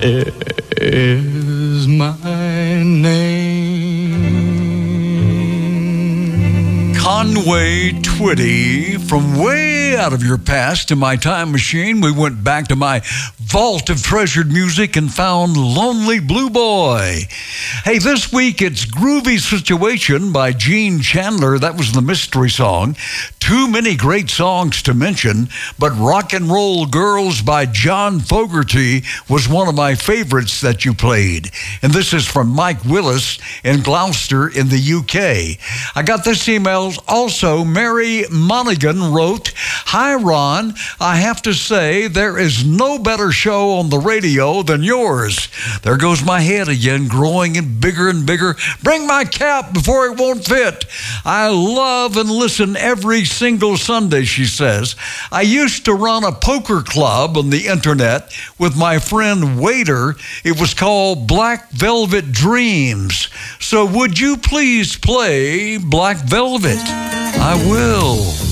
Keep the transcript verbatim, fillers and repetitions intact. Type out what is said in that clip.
is my name. Conway Twitty, from way out of your past in my time machine, we went back to my vault of treasured music and found Lonely Blue Boy. Hey, this week it's Groovy Situation by Gene Chandler. That was the mystery song. Too many great songs to mention, but Rock and Roll Girls by John Fogerty was one of my favorites that you played. And this is from Mike Willis in Gloucester in the U K. I got this email also. Mary Monaghan wrote, "Hi, Ron. I have to say there is no better show on the radio than yours." There goes my head again, growing and bigger and bigger. Bring my cap before it won't fit. I love and listen every single Sunday, she says. I used to run a poker club on the internet with my friend Waiter. It was called Black Velvet Dreams. So would you please play Black Velvet? I will.